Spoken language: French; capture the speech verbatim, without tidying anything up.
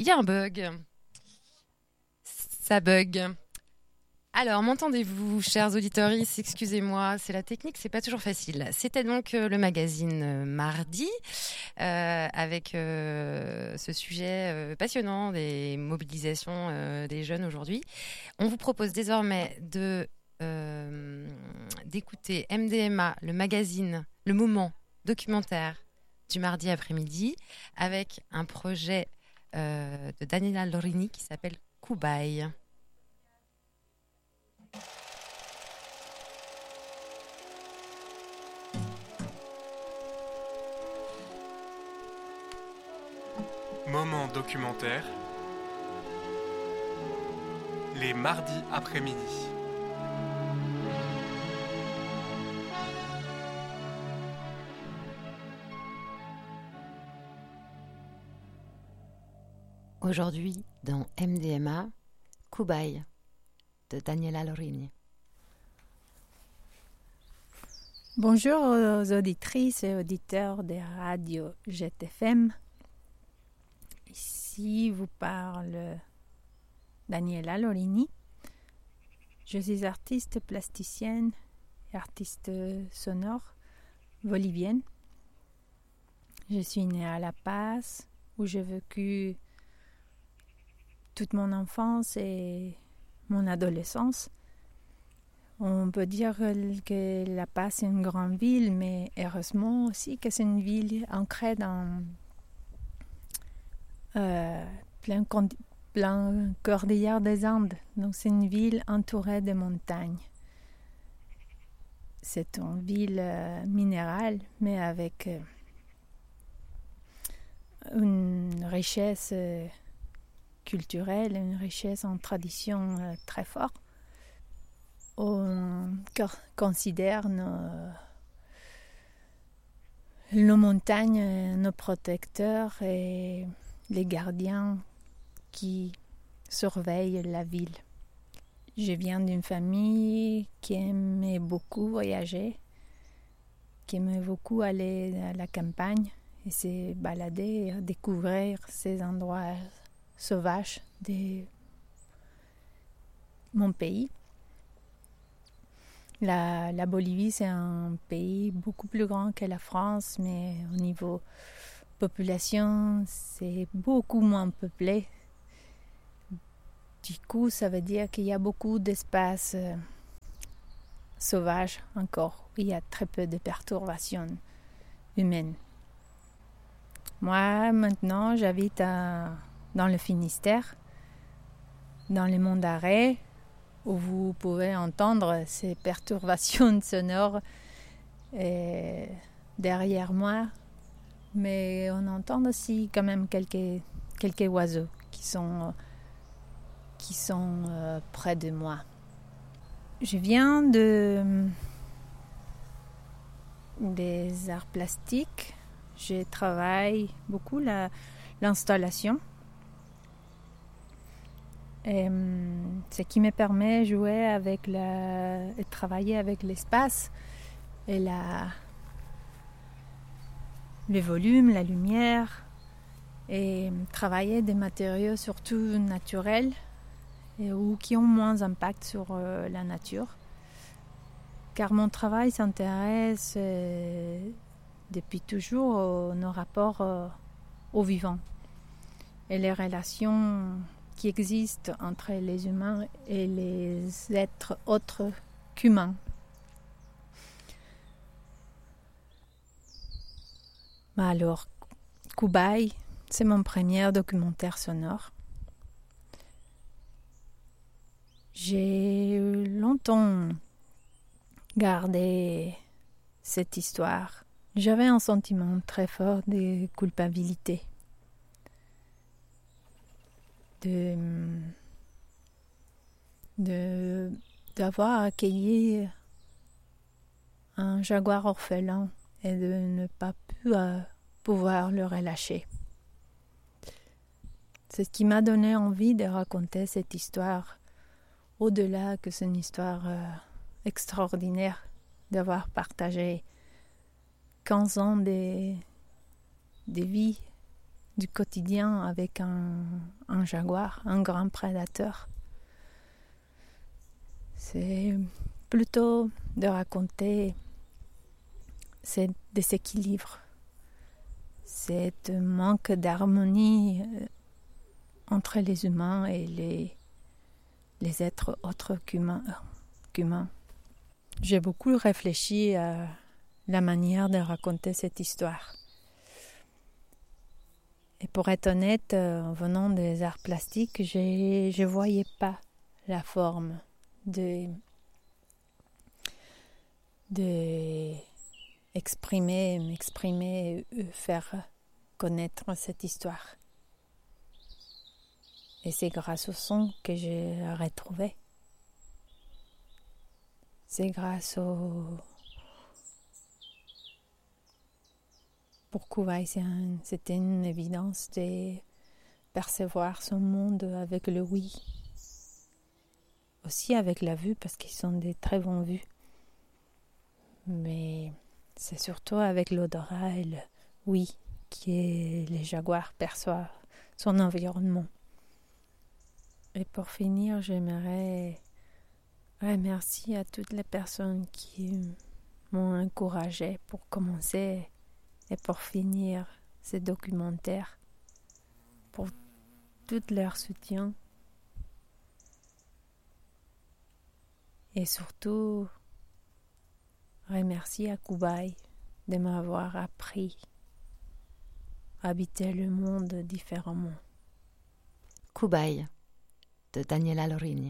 Il y a un bug. Ça bug. Alors, m'entendez-vous, chers auditeurs? Excusez-moi, c'est la technique, c'est pas toujours facile. C'était donc euh, le magazine euh, Mardi, euh, avec euh, ce sujet euh, passionnant des mobilisations euh, des jeunes aujourd'hui. On vous propose désormais de euh, d'écouter M D M A, le magazine, le moment documentaire du mardi après-midi, avec un projet euh, de Daniela Lorini qui s'appelle Koubaï. Moment documentaire, les mardis après-midi. Aujourd'hui, dans M D M A, Koubaï de Daniela Lorini. Bonjour aux auditrices et auditeurs de Radio Jet F M. Ici vous parle Daniela Lorini. Je suis artiste plasticienne et artiste sonore bolivienne. Je suis née à La Paz, où j'ai vécu toute mon enfance et mon adolescence. On peut dire que La Paz est une grande ville, mais heureusement aussi que c'est une ville ancrée dans euh, plein, plein cordillère des Andes. Donc c'est une ville entourée de montagnes. C'est une ville euh, minérale, mais avec euh, une richesse euh, culturelle, une richesse en tradition euh, très forte. On considère nos, nos montagnes, nos protecteurs et les gardiens qui surveillent la ville. Je viens d'une famille qui aimait beaucoup voyager, qui aimait beaucoup aller à la campagne et se balader, et découvrir ces endroits sauvages de mon pays. La, la Bolivie, c'est un pays beaucoup plus grand que la France, mais au niveau population, c'est beaucoup moins peuplé. Du coup, ça veut dire qu'il y a beaucoup d'espaces euh, sauvages encore. Il y a très peu de perturbations humaines. Moi, maintenant, j'habite à, dans le Finistère, dans le Mont d'Arrée, où vous pouvez entendre ces perturbations sonores euh, derrière moi. Mais on entend aussi quand même quelques, quelques oiseaux qui sont, qui sont euh, près de moi. Je viens de, des arts plastiques. Je travaille beaucoup la, l'installation. Et, ce qui me permet de jouer avec la, et travailler avec l'espace et la, le volume, la lumière, et travailler des matériaux surtout naturels et, ou qui ont moins d'impact sur euh, la nature. Car mon travail s'intéresse euh, depuis toujours aux, nos rapports euh, au vivant et les relations qui existent entre les humains et les êtres autres qu'humains. Alors, Koubaï, c'est mon premier documentaire sonore. J'ai longtemps gardé cette histoire. J'avais un sentiment très fort de culpabilité. De, de, d'avoir accueilli un jaguar orphelin et de ne pas pu, euh, pouvoir le relâcher. C'est ce qui m'a donné envie de raconter cette histoire, au-delà que c'est une histoire euh, extraordinaire d'avoir partagé quinze ans de, de vie du quotidien avec un, un jaguar, un grand prédateur. C'est plutôt de raconter ce déséquilibre, ce manque d'harmonie entre les humains et les, les êtres autres qu'humains. qu'humains. J'ai beaucoup réfléchi à la manière de raconter cette histoire. Et pour être honnête, en venant des arts plastiques, je ne voyais pas la forme de, de exprimer, m'exprimer, faire connaître cette histoire. Et c'est grâce au son que j'ai retrouvé. C'est grâce au... Pour Kubai, c'est un, c'était une évidence de percevoir son monde avec le oui. Aussi avec la vue, parce qu'ils sont des très bons vues. Mais c'est surtout avec l'odorat et le oui que les jaguars perçoivent son environnement. Et pour finir, j'aimerais remercier à toutes les personnes qui m'ont encouragée pour commencer et pour finir ce documentaire, pour tout leur soutien. Et surtout, remercier à Kubai de m'avoir appris à habiter le monde différemment. Kubai, de Daniela Lorini.